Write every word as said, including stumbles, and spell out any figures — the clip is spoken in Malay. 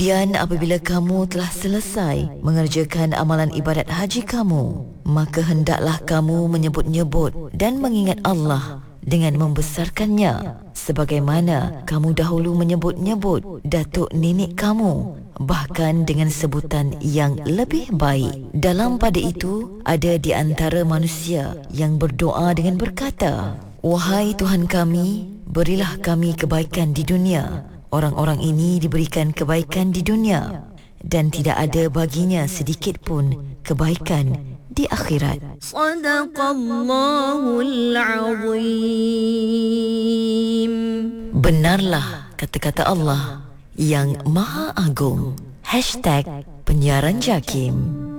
Dan apabila kamu telah selesai mengerjakan amalan ibadat haji kamu, maka hendaklah kamu menyebut-nyebut dan mengingat Allah dengan membesarkannya, sebagaimana kamu dahulu menyebut-nyebut datuk nenek kamu, bahkan dengan sebutan yang lebih baik. Dalam pada itu, ada di antara manusia yang berdoa dengan berkata, "Wahai Tuhan kami, berilah kami kebaikan di dunia." Orang-orang ini diberikan kebaikan di dunia dan tidak ada baginya sedikit pun kebaikan di akhirat. Sadaqallahul Azim. Benarlah kata-kata Allah yang Maha Agung. Hashtag Penyiaran Jakim.